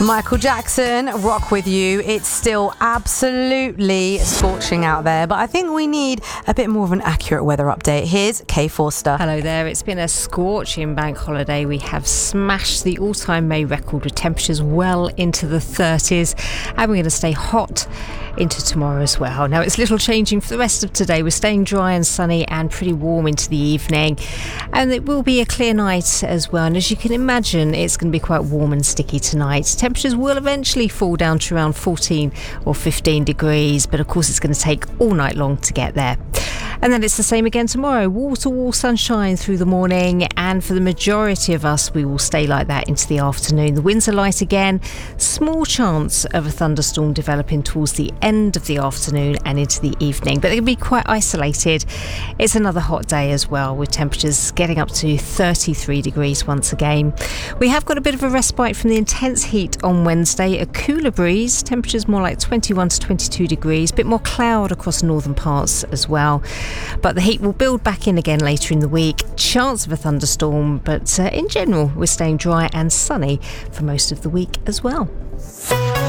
Michael Jackson, Rock With You. It's still absolutely scorching out there, but I think we need a bit more of an accurate weather update. Here's Kay Forster. Hello there. It's been a scorching bank holiday. We have smashed the all-time May record with temperatures well into the 30s, and we're going to stay hot into tomorrow as well. Now, it's little changing for the rest of today. We're staying dry and sunny and pretty warm into the evening, and it will be a clear night as well. And as you can imagine, it's going to be quite warm and sticky tonight. Temperatures will eventually fall down to around 14 or 15 degrees, but of course it's going to take all night long to get there. And then it's the same again tomorrow. Wall-to-wall sunshine through the morning, and for the majority of us, we will stay like that into the afternoon. The winds are light again. Small chance of a thunderstorm developing towards the end of the afternoon and into the evening, but they can be quite isolated. It's another hot day as well, with temperatures getting up to 33 degrees once again. We have got a bit of a respite from the intense heat on Wednesday. A cooler breeze, temperatures more like 21 to 22 degrees, a bit more cloud across northern parts as well. But the heat will build back in again later in the week. Chance of a thunderstorm, but in general, we're staying dry and sunny for most of the week as well.